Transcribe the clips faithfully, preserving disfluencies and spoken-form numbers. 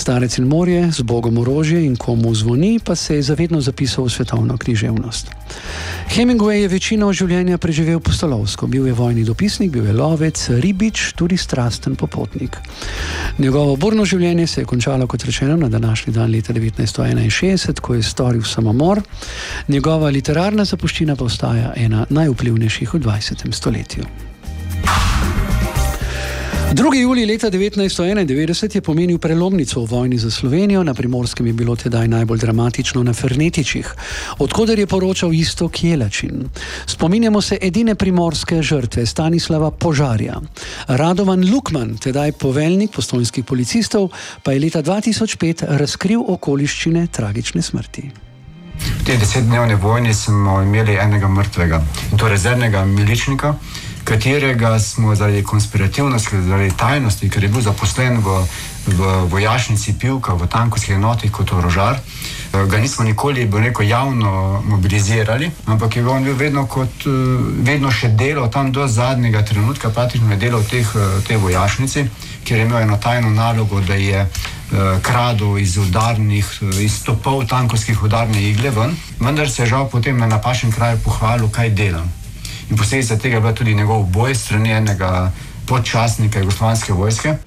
Starec in morje, z Bogom orožje in komu zvoni, pa se je zavedno zapisal v svetovno književnost. Hemingway je večino življenja preživel pustolovsko. Bil je vojni dopisnik, bil je lovec, ribič, tudi strasten popotnik. Njegovo burno življenje se je končalo, kot rečeno, na današnji dan leta devetnajststo enainšestdeset, ko je storil samomor. Njegova literarna zapuščina pa ostaja ena najvplivnejših v dvajsetem stoletju. drugi julij leta devetnajststo enaindevetdeset je pomenil prelomnico v vojni za Slovenijo. Na Primorskem je bilo tedaj najbolj dramatično na Fernetičih, odkoder je poročal Iztok Jelačin. Spominjamo se edine primorske žrtve, Stanislava Požarja. Radovan Lukman, tedaj poveljnik postojnskih policistov, pa je leta dva tisoč pet razkril okoliščine tragične smrti. V tej desetdnevni vojni smo imeli enega mrtvega, in to rezervnega miličnika, katerega smo zaradi konspirativnosti, zaradi tajnosti, ker je bil zaposlen v, v vojašnici Pivka, v tankovskih enotih kot orožar, ga nismo nikoli, bo rekel, javno mobilizirali, ampak je on bil vedno, kot, vedno še delal tam do zadnjega trenutka, praktično je delal v teh, tej vojašnici, kjer je imel eno tajno nalogo, da je kradel iz udarnih, iz topov tankovskih udarne igle ven, vendar se je žal potem na napačnem kraju pohvalil, kaj delam. In posledica tega je bila tudi njegov boj strani enega podčastnika jugoslovanske vojske.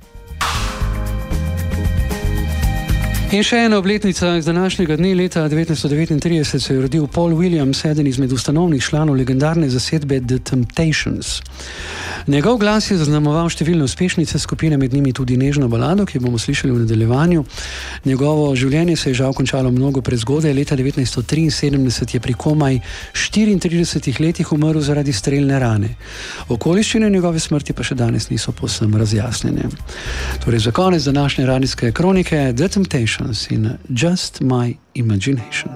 In še ena obletnica z današnjega dne, leta devetnajststo devetintrideset se je rodil Paul Williams, eden izmed ustanovnih članov legendarne zasedbe The Temptations. Njegov glas je zaznamoval številne uspešnice skupine, med njimi tudi Nežno balado, ki jo bomo slišali v nadaljevanju. Njegovo življenje se je žal končalo mnogo prezgodaj. Leta devetnajststo triinsedemdeset je pri komaj štiriintridesetih letih umrl zaradi strelne rane. Okoliščine njegove smrti pa še danes niso povsem razjasnjene. Torej za konec današnje radijske kronike The Temptations in Just My Imagination.